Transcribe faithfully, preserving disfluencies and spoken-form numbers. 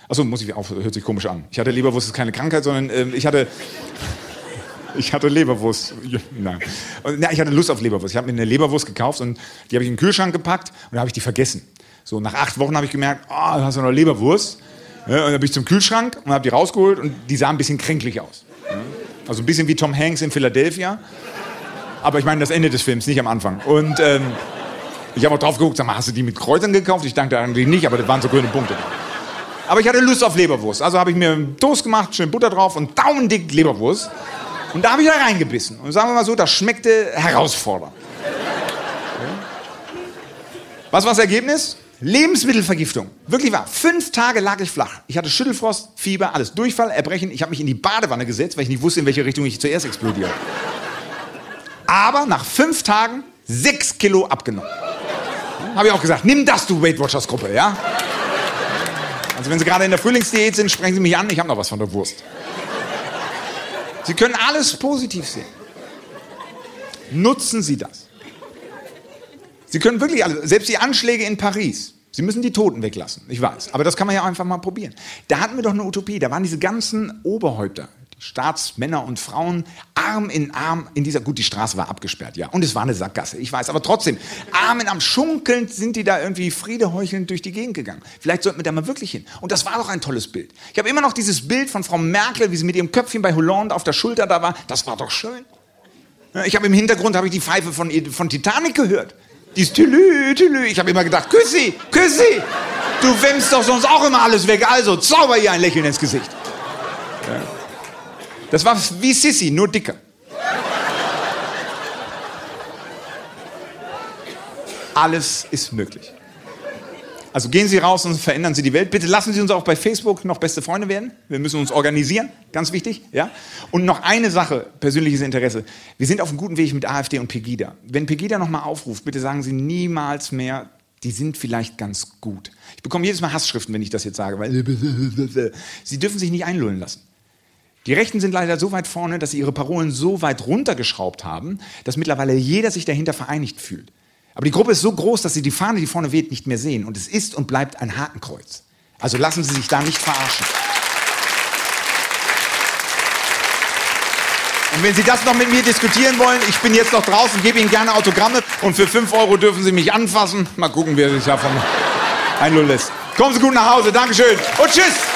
Achso, muss ich auf, hört sich komisch an. Ich hatte Leberwurst, ist keine Krankheit, sondern äh, ich hatte... Ich hatte Leberwurst. Nein. Ja, ich hatte Lust auf Leberwurst. Ich habe mir eine Leberwurst gekauft und die habe ich in den Kühlschrank gepackt und dann habe ich die vergessen. So, nach acht Wochen habe ich gemerkt, oh, du hast ja noch Leberwurst. Ja, und dann bin ich zum Kühlschrank und habe die rausgeholt und die sah ein bisschen kränklich aus. Ja, also ein bisschen wie Tom Hanks in Philadelphia. Aber ich meine das Ende des Films, nicht am Anfang. Und ähm, ich habe auch drauf geguckt, sag mal, hast du die mit Kräutern gekauft? Ich dachte eigentlich nicht, aber das waren so grüne Punkte. Aber ich hatte Lust auf Leberwurst. Also habe ich mir einen Toast gemacht, schön Butter drauf und daumendick Leberwurst. Und da habe ich da reingebissen. Und sagen wir mal so, das schmeckte herausfordernd. Okay. Was war das Ergebnis? Lebensmittelvergiftung. Wirklich wahr. Fünf Tage lag ich flach. Ich hatte Schüttelfrost, Fieber, alles Durchfall, Erbrechen. Ich habe mich in die Badewanne gesetzt, weil ich nicht wusste, in welche Richtung ich zuerst explodiere. Aber nach fünf Tagen sechs Kilo abgenommen. Habe ich auch gesagt, nimm das, du Weight Watchers Gruppe, ja? Also wenn Sie gerade in der Frühlingsdiät sind, sprechen Sie mich an, ich habe noch was von der Wurst. Sie können alles positiv sehen. Nutzen Sie das. Sie können wirklich alles, selbst die Anschläge in Paris. Sie müssen die Toten weglassen, ich weiß. Aber das kann man ja einfach mal probieren. Da hatten wir doch eine Utopie. Da waren diese ganzen Oberhäupter, die Staatsmänner und Frauen, Arm in Arm in dieser... Gut, die Straße war abgesperrt, ja. Und es war eine Sackgasse, ich weiß. Aber trotzdem, Arm in Arm, schunkelnd sind die da irgendwie friedeheuchelnd durch die Gegend gegangen. Vielleicht sollten wir da mal wirklich hin. Und das war doch ein tolles Bild. Ich habe immer noch dieses Bild von Frau Merkel, wie sie mit ihrem Köpfchen bei Hollande auf der Schulter da war. Das war doch schön. Ich habe im Hintergrund habe ich die Pfeife von, von Titanic gehört. Die ist tülü, tülü. Ich habe immer gedacht, küss sie, küss sie. Du wämmst doch sonst auch immer alles weg. Also zauber ihr ein Lächeln ins Gesicht. Ja. Das war wie Sissi, nur dicker. Alles ist möglich. Also gehen Sie raus und verändern Sie die Welt. Bitte lassen Sie uns auch bei Facebook noch beste Freunde werden. Wir müssen uns organisieren, ganz wichtig. Ja? Und noch eine Sache, persönliches Interesse. Wir sind auf einem guten Weg mit AfD und Pegida. Wenn Pegida noch mal aufruft, bitte sagen Sie niemals mehr, die sind vielleicht ganz gut. Ich bekomme jedes Mal Hassschriften, wenn ich das jetzt sage, weil Sie dürfen sich nicht einlullen lassen. Die Rechten sind leider so weit vorne, dass sie ihre Parolen so weit runtergeschraubt haben, dass mittlerweile jeder sich dahinter vereinigt fühlt. Aber die Gruppe ist so groß, dass sie die Fahne, die vorne weht, nicht mehr sehen. Und es ist und bleibt ein Hakenkreuz. Also lassen Sie sich da nicht verarschen. Und wenn Sie das noch mit mir diskutieren wollen, ich bin jetzt noch draußen, gebe Ihnen gerne Autogramme. Und für fünf Euro dürfen Sie mich anfassen. Mal gucken, wer sich davon einlullen lässt. Kommen Sie gut nach Hause. Dankeschön. Und tschüss.